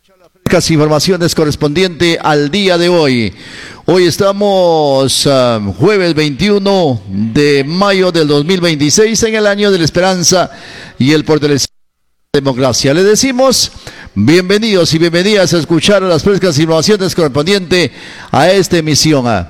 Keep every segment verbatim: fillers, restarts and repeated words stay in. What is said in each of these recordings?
Las informaciones correspondientes al día de hoy. Hoy estamos uh, jueves veintiuno de mayo del dos mil veintiséis, en el año de la esperanza y el fortalecimiento de la democracia. Le decimos bienvenidos y bienvenidas a escuchar las frescas informaciones correspondientes a esta emisión.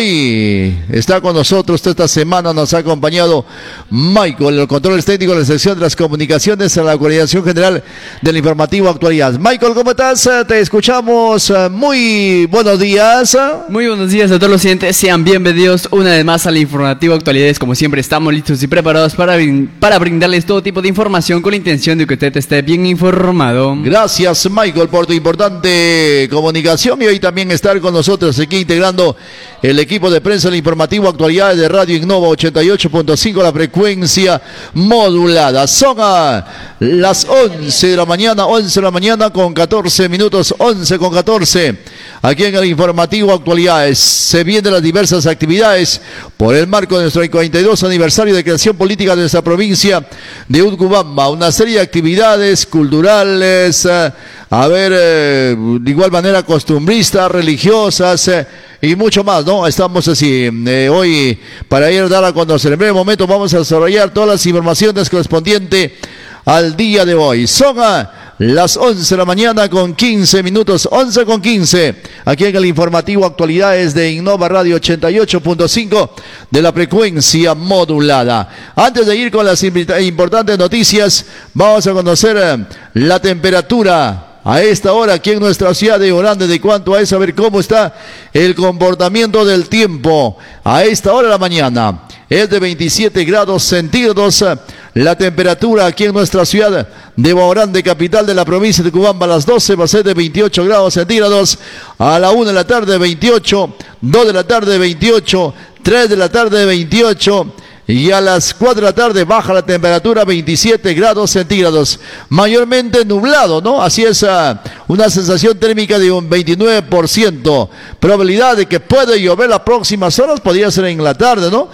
Hoy está con nosotros, esta semana nos ha acompañado Michael, el control técnico de la sección de las comunicaciones a la Coordinación General del Informativo Actualidad. Michael, ¿cómo estás? Te escuchamos. Muy buenos días. Muy buenos días a todos los oyentes, sean bienvenidos una vez más al Informativo Actualidades. Como siempre estamos listos y preparados para, para brindarles todo tipo de información con la intención de que usted esté bien informado. Gracias, Michael, por tu importante comunicación y hoy también estar con nosotros aquí integrando el equipo de prensa del Informativo Actualidades de Radio Innova ochenta y ocho punto cinco, la frecuencia modulada. Son a las once de la mañana, once de la mañana con catorce minutos, once con catorce. Aquí en el Informativo Actualidades se vienen las diversas actividades por el marco de nuestro cuarenta y dos aniversario de creación política de nuestra provincia de Utcubamba. Una serie de actividades culturales, eh, a ver, eh, de igual manera costumbristas, religiosas, eh, y mucho más, ¿no? Estamos así, eh, hoy para ir a dar a conocer. En breve momento vamos a desarrollar todas las informaciones correspondientes al día de hoy. Son a las once de la mañana con quince minutos, once con quince, aquí en el Informativo Actualidades de Innova Radio ochenta y ocho punto cinco de la frecuencia modulada. Antes de ir con las importantes noticias, vamos a conocer eh, la temperatura a esta hora aquí en nuestra ciudad de Orán. De cuanto a eso, a ver cómo está el comportamiento del tiempo a esta hora de la mañana. Es de veintisiete grados centígrados la temperatura aquí en nuestra ciudad de Orán, de capital de la provincia de Utcubamba. A las doce va a ser de veintiocho grados centígrados, a la una de la tarde veintiocho, dos de la tarde veintiocho, tres de la tarde veintiocho. Y a las cuatro de la tarde baja la temperatura, veintisiete grados centígrados. Mayormente nublado, ¿no? Así es, uh, una sensación térmica de un veintinueve por ciento. Probabilidad de que puede llover las próximas horas, podría ser en la tarde, ¿no?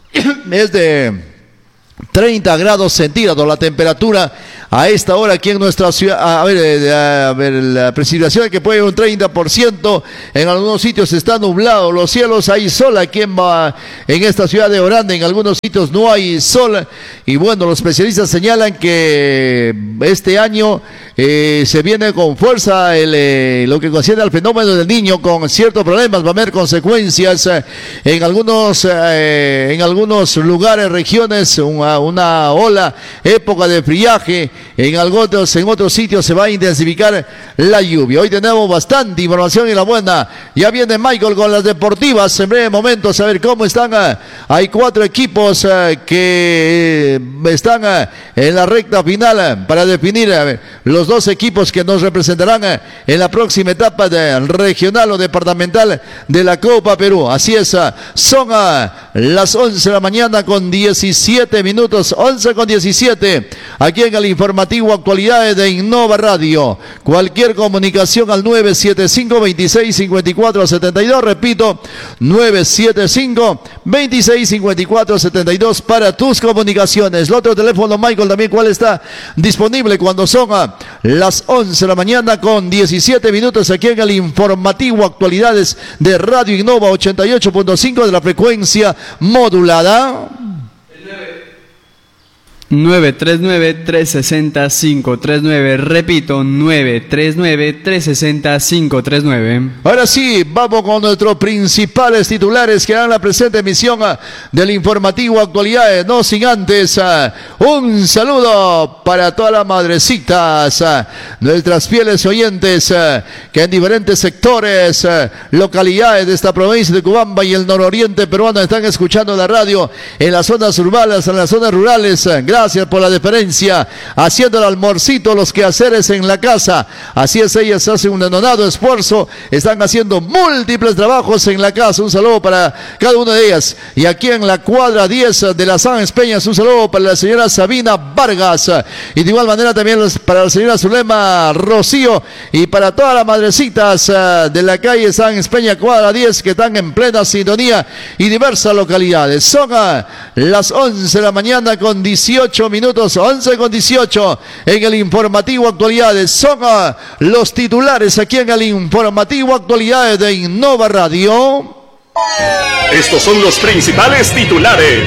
Es de treinta grados centígrados la temperatura a esta hora aquí en nuestra ciudad. A ver, a ver, la precipitación que puede un treinta por ciento, en algunos sitios está nublado los cielos, hay sol aquí en, en esta ciudad de Orán, en algunos sitios no hay sol, y bueno, los especialistas señalan que este año eh, se viene con fuerza el, eh, lo que concierne al fenómeno del Niño, con ciertos problemas, va a haber consecuencias eh, en algunos eh, en algunos lugares, regiones, una, una ola, época de friaje. En algunos, en otros sitios se va a intensificar la lluvia. Hoy tenemos bastante información y la buena. Ya viene Michael con las deportivas. En breve momento a ver cómo están. Uh, hay cuatro equipos uh, que uh, están uh, en la recta final uh, para definir uh, los dos equipos que nos representarán uh, en la próxima etapa de regional o departamental de la Copa Perú. Así es, uh, son uh, las once de la mañana con diecisiete minutos, once con diecisiete, aquí en el Informativo Actualidades de Innova Radio. Cualquier comunicación al nueve siete cinco, veintiséis cincuenta y cuatro setenta y dos, repito, nueve siete cinco, veintiséis cincuenta y cuatro setenta y dos para tus comunicaciones. El otro teléfono, Michael, también, ¿cuál está disponible cuando son a las once de la mañana con diecisiete minutos aquí en el Informativo Actualidades de Radio Innova ochenta y ocho punto cinco de la frecuencia modulada? nueve tres nueve, tres seis cero, cinco tres nueve, repito, nueve tres nueve, tres seis cero, cinco tres nueve. Ahora sí, vamos con nuestros principales titulares que dan la presente emisión uh, del Informativo Actualidades, no sin antes uh, un saludo para todas las madrecitas, uh, nuestras fieles oyentes uh, que en diferentes sectores, uh, localidades de esta provincia de Utcubamba y el nororiente peruano están escuchando la radio en las zonas urbanas, en las zonas rurales. Uh, gracias Gracias por la deferencia, haciendo el almorcito, los quehaceres en la casa. Así es, ellas hacen un denodado esfuerzo, están haciendo múltiples trabajos en la casa. Un saludo para cada una de ellas. Y aquí en la cuadra diez de la Sáenz Peñas, un saludo para la señora Sabina Vargas. Y de igual manera también para la señora Zulema Rocío y para todas las madrecitas de la calle Sáenz Peña, cuadra diez, que están en plena sintonía y diversas localidades. Son las once de la mañana con dieciocho dieciocho minutos, once con dieciocho en el informativo Actualidades. Son uh, los titulares aquí en el informativo Actualidades de Innova Radio. Estos son los principales titulares.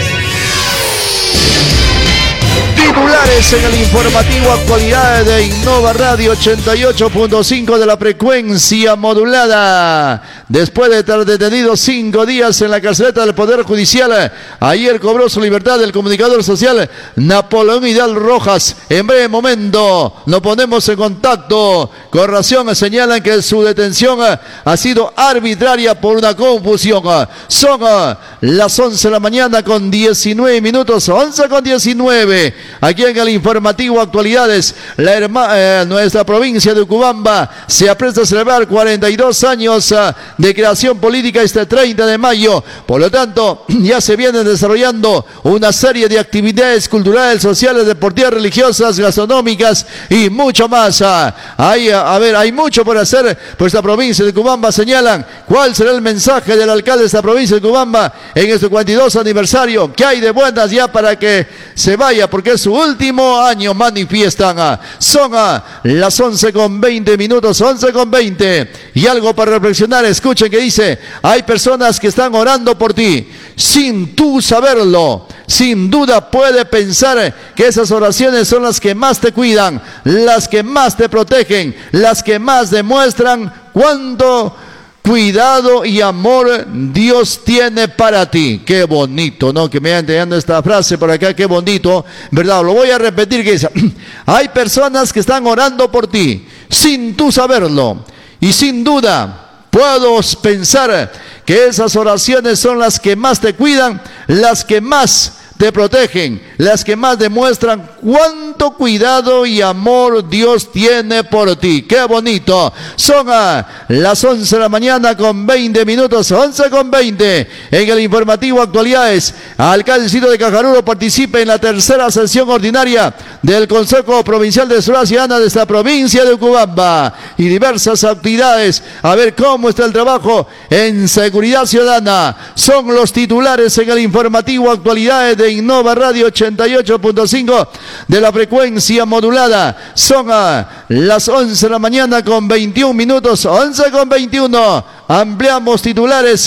Titulares en el informativo Actualidades de Innova Radio ochenta y ocho punto cinco de la frecuencia modulada. Después de estar detenido cinco días en la carceleta del Poder Judicial, ayer cobró su libertad el comunicador social Napoleón Hidalgo Rojas. En breve momento nos ponemos en contacto. Con razón señalan que su detención ha sido arbitraria por una confusión. Son las once de la mañana con diecinueve minutos, once con diecinueve. Aquí en el informativo Actualidades, la herma, eh, nuestra provincia de Ucubamba se apresta a celebrar cuarenta y dos años uh, de creación política este treinta de mayo. Por lo tanto, ya se vienen desarrollando una serie de actividades culturales, sociales, deportivas, religiosas, gastronómicas y mucho más. Uh, hay, uh, a ver, hay mucho por hacer por esta provincia de Ucubamba. Señalan cuál será el mensaje del alcalde de esta provincia de Ucubamba en este cuarenta y dos aniversario. ¿Qué hay de buenas ya para que se vaya? Porque es su último año, manifiestan. Son las once con veinte minutos, once con veinte. Y algo para reflexionar, escuchen que dice, hay personas que están orando por ti, sin tú saberlo. Sin duda puede pensar que esas oraciones son las que más te cuidan, las que más te protegen, las que más demuestran cuánto cuidado y amor Dios tiene para ti. Qué bonito, ¿no? Que me vayan entendiendo esta frase por acá, qué bonito, ¿verdad? Lo voy a repetir, que dice, hay personas que están orando por ti, sin tú saberlo, y sin duda puedo pensar que esas oraciones son las que más te cuidan, las que más te protegen, las que más demuestran cuánto cuidado y amor Dios tiene por ti. ¡Qué bonito! Son a las once de la mañana con veinte minutos, once con veinte. En el informativo Actualidades, alcaldecito de Cajaruro participa en la tercera sesión ordinaria del Consejo Provincial de Seguridad Ciudadana de esta provincia de Ucubamba y diversas actividades. A ver cómo está el trabajo en seguridad ciudadana. Son los titulares en el informativo Actualidades de Innova Radio ochenta y ocho punto cinco de la frecuencia modulada. Son a las once de la mañana con veintiún minutos, once con veintiuno. Ampliamos titulares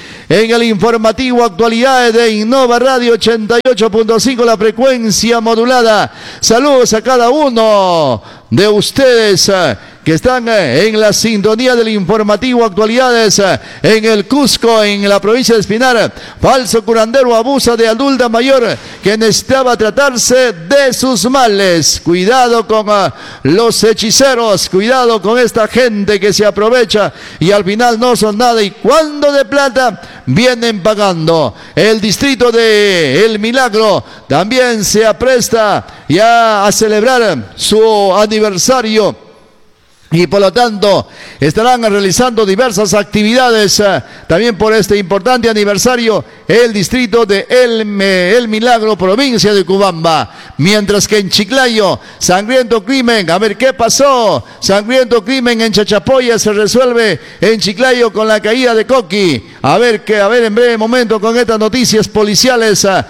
en el informativo Actualidades de Innova Radio ochenta y ocho punto cinco, la frecuencia modulada. Saludos a cada uno de ustedes que están en la sintonía del informativo Actualidades en el Cusco, en la provincia de Espinar. Falso curandero abusa de adulta mayor que necesitaba tratarse de sus males. Cuidado con uh, los hechiceros, cuidado con esta gente que se aprovecha y al final no son nada, y cuando de plata vienen pagando. El distrito de El Milagro también se apresta ya a celebrar su aniversario y por lo tanto estarán realizando diversas actividades eh, también por este importante aniversario, el distrito de El, El Milagro, provincia de Ucubamba. Mientras que en Chiclayo, sangriento crimen, a ver qué pasó, sangriento crimen en Chachapoya se resuelve en Chiclayo con la caída de Coqui. A ver que, a ver en breve momento con estas noticias policiales eh,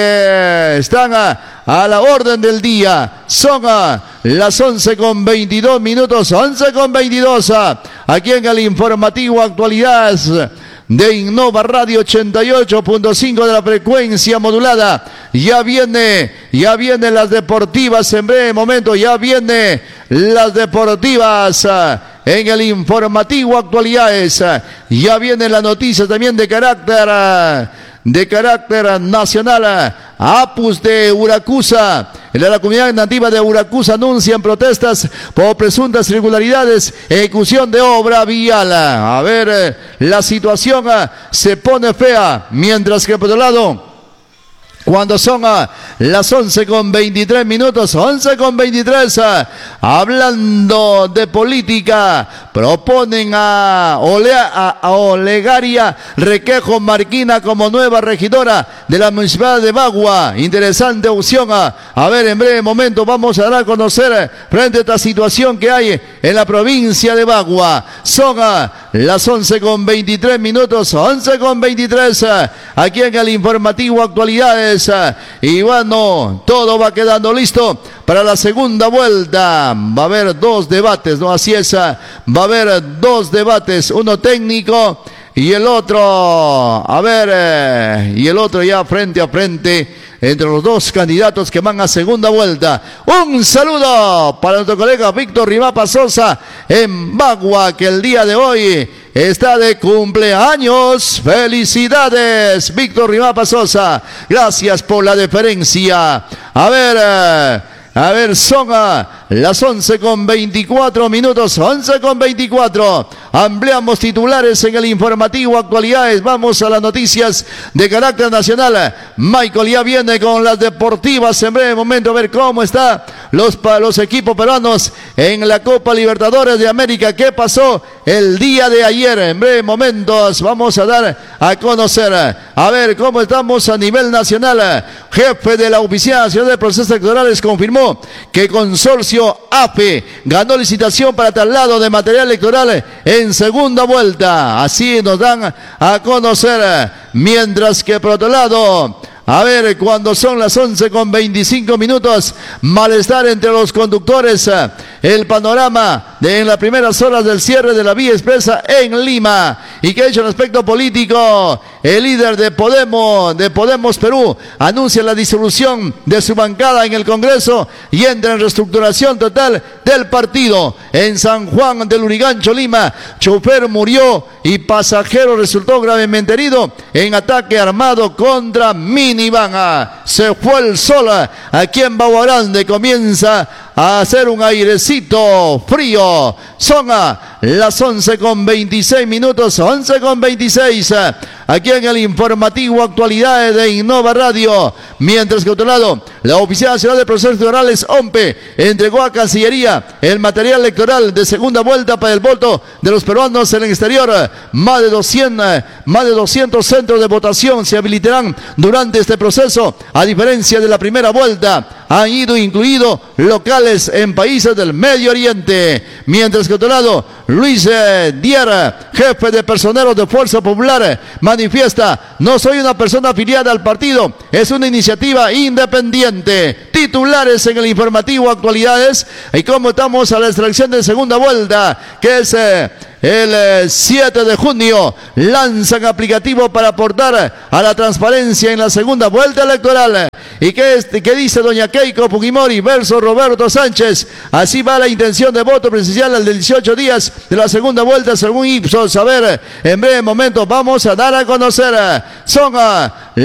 que están a, a la orden del día. Son a las once con veintidós minutos, once con veintidós, aquí en el informativo Actualidades de Innova Radio ochenta y ocho punto cinco de la frecuencia modulada. Ya viene, ya vienen las deportivas en breve momento, ya viene las deportivas en el informativo Actualidades. Ya vienen las noticias también de carácter de carácter nacional. Apus de Uracusa, la comunidad nativa de Uracusa anuncian protestas por presuntas irregularidades, ejecución de obra vial. A ver, la situación se pone fea, mientras que por otro lado, cuando son a las once con veintitrés minutos, once con veintitrés, hablando de política, proponen a, Olea, a, a Olegaria Requejo Marquina como nueva regidora de la municipalidad de Bagua. Interesante opción. A, a ver, en breve momento vamos a dar a conocer frente a esta situación que hay en la provincia de Bagua. Son a las once con veintitrés minutos, once con veintitrés, aquí en el informativo Actualidades. Y bueno, todo va quedando listo para la segunda vuelta. Va a haber dos debates, ¿no? Así es, va a haber dos debates, uno técnico y el otro, a ver, eh, y el otro ya frente a frente entre los dos candidatos que van a segunda vuelta. Un saludo para nuestro colega Víctor Rimapa Sosa en Bagua, que el día de hoy está de cumpleaños. Felicidades, Víctor Rimapa Sosa. Gracias por la deferencia. A ver... Eh, A ver, son a las once con veinticuatro minutos, once con veinticuatro. Ampliamos titulares en el informativo Actualidades. Vamos a las noticias de carácter nacional. Michael ya viene con las deportivas en breve momento, a ver cómo están los, los equipos peruanos en la Copa Libertadores de América. ¿Qué pasó el día de ayer? En breve momentos vamos a dar a conocer. A ver cómo estamos a nivel nacional. Jefe de la Oficina Nacional de Procesos Electorales confirmó que Consorcio A P E ganó licitación para traslado de material electoral en segunda vuelta. Así nos dan a conocer. Mientras que por otro lado, a ver, cuando son las once con veinticinco minutos, malestar entre los conductores. El panorama de en las primeras horas del cierre de la vía expresa en Lima. ¿Y qué ha hecho en el aspecto político? El líder de Podemos, de Podemos Perú, anuncia la disolución de su bancada en el Congreso y entra en reestructuración total del partido. En San Juan del Lurigancho, Lima, chofer murió y pasajero resultó gravemente herido en ataque armado contra minivan. Se fue el sol. Aquí en Bagua Grande comienza a hacer un airecito frío. Son las once con veintiséis minutos, once con veintiséis. Aquí en el informativo Actualidades de Innova Radio. Mientras que a otro lado, la Oficina Nacional de Procesos Electorales, O M P E, entregó a Cancillería el material electoral de segunda vuelta para el voto de los peruanos en el exterior. Más de doscientos, más de doscientos centros de votación se habilitarán durante este proceso. A diferencia de la primera vuelta, han ido incluidos locales en países del Medio Oriente. Mientras que a otro lado, Luis eh, Dier, jefe de personeros de Fuerza Popular, manifiesta: no soy una persona afiliada al partido, es una iniciativa independiente. Titulares en el informativo Actualidades. Y cómo estamos a la extracción de segunda vuelta, que es eh, el eh, siete de junio, lanzan aplicativo para aportar a la transparencia en la segunda vuelta electoral. ¿Y qué, es, qué dice doña Keiko Fujimori versus Roberto Sánchez? Así va la intención de voto presidencial al de dieciocho días de la segunda vuelta según Ipsos. A ver, en breve momento vamos a dar a conocer. Son a